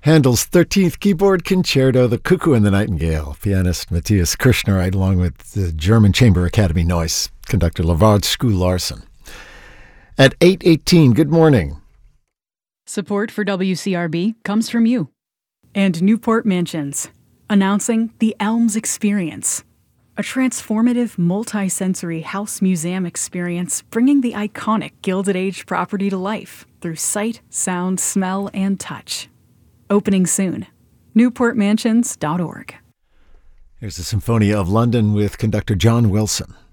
Handel's 13th Keyboard Concerto, The Cuckoo and the Nightingale. Pianist Matthias Kirschner, along with the German Chamber Academy Noise conductor Lavard Skue-Larsen. At 8:18, good morning. Support for WCRB comes from you. And Newport Mansions, announcing the Elms Experience, a transformative multi-sensory house museum experience bringing the iconic Gilded Age property to life through sight, sound, smell, and touch. Opening soon. newportmansions.org. Here's the Symphonia of London with conductor John Wilson.